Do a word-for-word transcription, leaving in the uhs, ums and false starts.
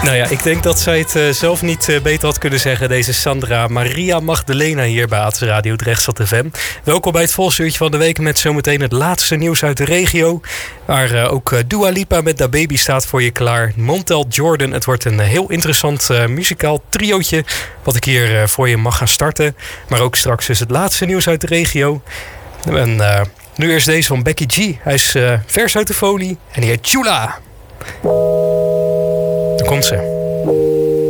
Nou ja, ik denk dat zij het uh, zelf niet uh, beter had kunnen zeggen. Deze Sandra Maria Magdalena hier bij A T S Radio Drechtstad F M. Welkom bij het volgende uurtje van de week met zometeen het laatste nieuws uit de regio. Waar uh, ook uh, Dua Lipa met Da Baby staat voor je klaar. Montel Jordan, het wordt een uh, heel interessant uh, muzikaal triootje wat ik hier uh, voor je mag gaan starten. Maar ook straks is het laatste nieuws uit de regio. En uh, nu eerst deze van Becky G. Hij is uh, vers uit de folie en die heet Chula. Daar komt ze.